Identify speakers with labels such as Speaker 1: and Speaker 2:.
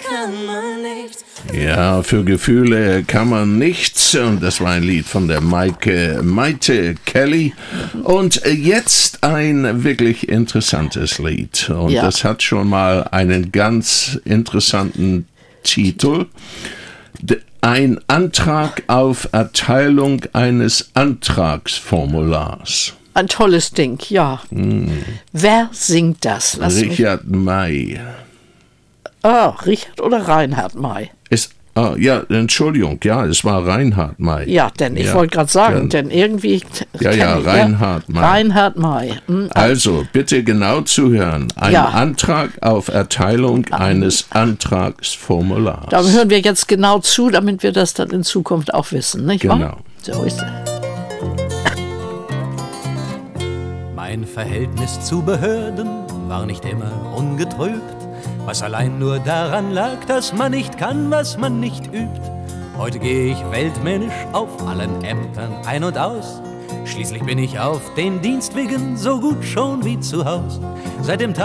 Speaker 1: kann man nichts.
Speaker 2: Ja, für Gefühle kann man nichts. Und das war ein Lied von der Maite Kelly. Und jetzt ein wirklich interessantes Lied. Und das hat schon mal einen ganz interessanten Titel. Ein Antrag auf Erteilung eines Antragsformulars.
Speaker 3: Ein tolles Ding, ja. Wer singt das?
Speaker 2: Richard May.
Speaker 3: Richard oder Reinhard May?
Speaker 2: Entschuldigung, es war Reinhard May.
Speaker 3: Ja, denn ich wollte gerade sagen, denn irgendwie...
Speaker 2: Reinhard May.
Speaker 3: Reinhard May.
Speaker 2: Also, bitte genau zuhören. Ein Antrag auf Erteilung eines Antragsformulars.
Speaker 3: Da hören wir jetzt genau zu, damit wir das dann in Zukunft auch wissen, nicht wahr?
Speaker 2: Genau.
Speaker 3: So ist es.
Speaker 4: Mein Verhältnis zu Behörden war nicht immer ungetrübt, was allein nur daran lag, dass man nicht kann, was man nicht übt. Heute gehe ich weltmännisch auf allen Ämtern ein und aus. Schließlich bin ich auf den Dienstwegen so gut schon wie zu Haus. Seit dem Tag